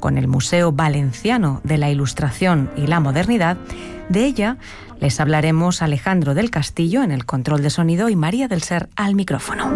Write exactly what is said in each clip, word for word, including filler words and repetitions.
con el Museo Valenciano de la Ilustración y la Modernidad. De ella les hablaremos Alejandro del Castillo en el control de sonido y María del Ser al micrófono.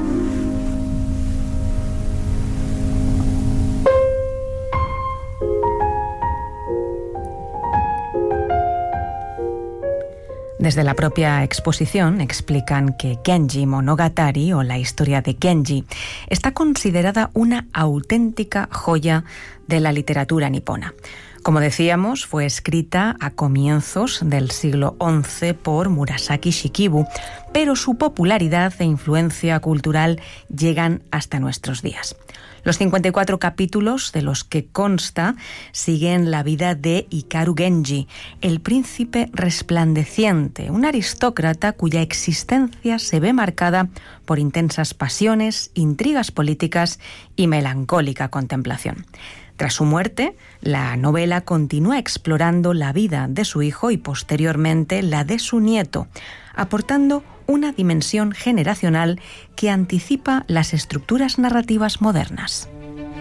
Desde la propia exposición explican que Genji Monogatari, o la historia de Genji, está considerada una auténtica joya de la literatura nipona. Como decíamos, fue escrita a comienzos del siglo once por Murasaki Shikibu, pero su popularidad e influencia cultural llegan hasta nuestros días. Los cincuenta y cuatro capítulos de los que consta siguen la vida de Hikaru Genji, el príncipe resplandeciente, un aristócrata cuya existencia se ve marcada por intensas pasiones, intrigas políticas y melancólica contemplación. Tras su muerte, la novela continúa explorando la vida de su hijo y posteriormente la de su nieto, aportando una dimensión generacional que anticipa las estructuras narrativas modernas.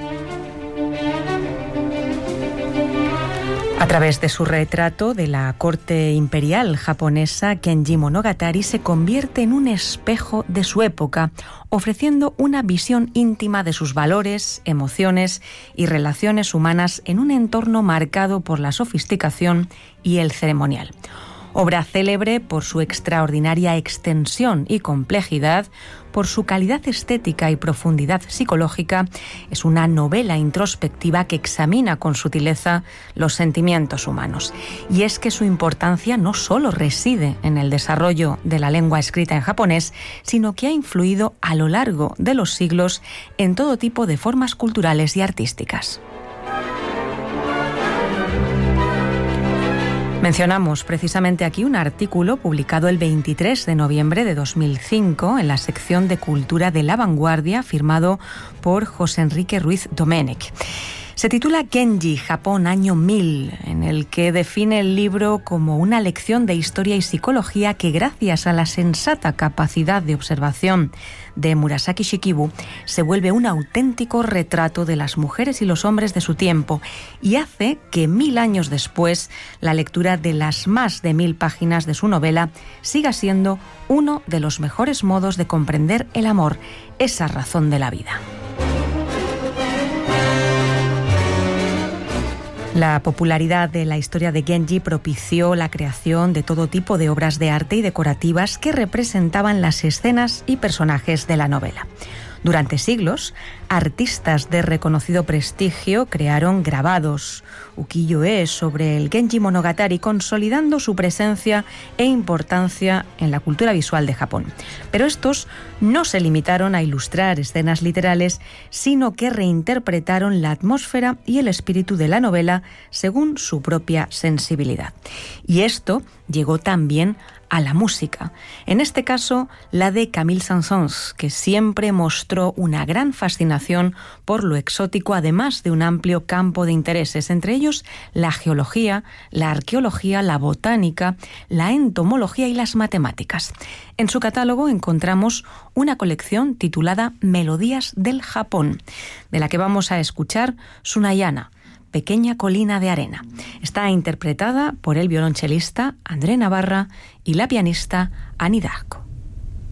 A través de su retrato de la corte imperial japonesa, Genji Monogatari se convierte en un espejo de su época, ofreciendo una visión íntima de sus valores, emociones y relaciones humanas en un entorno marcado por la sofisticación y el ceremonial. Obra célebre por su extraordinaria extensión y complejidad, por su calidad estética y profundidad psicológica, es una novela introspectiva que examina con sutileza los sentimientos humanos. Y es que su importancia no solo reside en el desarrollo de la lengua escrita en japonés, sino que ha influido a lo largo de los siglos en todo tipo de formas culturales y artísticas. Mencionamos precisamente aquí un artículo publicado el veintitrés de noviembre de dos mil cinco en la sección de Cultura de La Vanguardia, firmado por José Enrique Ruiz Domènech. Se titula Genji, Japón, año mil, en el que define el libro como una lección de historia y psicología que, gracias a la sensata capacidad de observación de Murasaki Shikibu, se vuelve un auténtico retrato de las mujeres y los hombres de su tiempo y hace que mil años después la lectura de las más de mil páginas de su novela siga siendo uno de los mejores modos de comprender el amor, esa razón de la vida. La popularidad de la historia de Genji propició la creación de todo tipo de obras de arte y decorativas que representaban las escenas y personajes de la novela. Durante siglos, artistas de reconocido prestigio crearon grabados, ukiyo-e, sobre el Genji Monogatari, consolidando su presencia e importancia en la cultura visual de Japón. Pero estos no se limitaron a ilustrar escenas literales, sino que reinterpretaron la atmósfera y el espíritu de la novela según su propia sensibilidad. Y esto llegó también a la música, en este caso la de Camille Saint-Saëns, que siempre mostró una gran fascinación por lo exótico, además de un amplio campo de intereses, entre ellos la geología, la arqueología, la botánica, la entomología y las matemáticas. En su catálogo encontramos una colección titulada Melodías del Japón, de la que vamos a escuchar Tsunayana, Pequeña colina de arena. Está interpretada por el violonchelista André Navarra y la pianista Annie Darko.